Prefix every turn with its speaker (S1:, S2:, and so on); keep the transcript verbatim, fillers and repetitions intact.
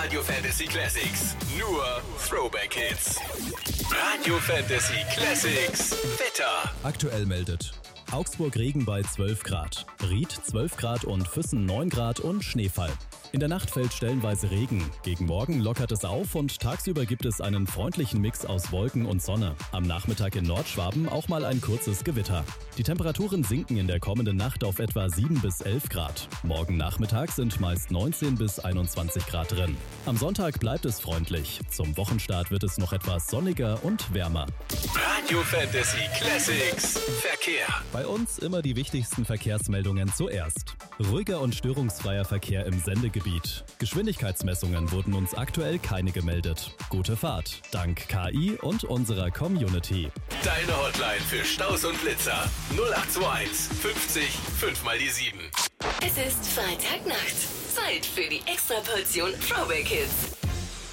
S1: Radio Fantasy Classics. Nur Throwback Hits. Radio Fantasy Classics. Wetter.
S2: Aktuell meldet Augsburg Regen bei zwölf Grad, Ried zwölf Grad und Füssen neun Grad und Schneefall. In der Nacht fällt stellenweise Regen. Gegen Morgen lockert es auf und tagsüber gibt es einen freundlichen Mix aus Wolken und Sonne. Am Nachmittag in Nordschwaben auch mal ein kurzes Gewitter. Die Temperaturen sinken in der kommenden Nacht auf etwa sieben bis elf Grad. Morgen Nachmittag sind meist neunzehn bis einundzwanzig Grad drin. Am Sonntag bleibt es freundlich. Zum Wochenstart wird es noch etwas sonniger und wärmer.
S1: Radio Fantasy Classics. Verkehr.
S2: Bei uns immer die wichtigsten Verkehrsmeldungen zuerst. Ruhiger und störungsfreier Verkehr im Sendegebiet. Geschwindigkeitsmessungen wurden uns aktuell keine gemeldet. Gute Fahrt, dank K I und unserer Community.
S1: Deine Hotline für Staus und Blitzer. null acht zwei eins fünfzig fünf mal die sieben.
S3: Es ist Freitagnacht. Zeit für die Extraportion Throwback Hits.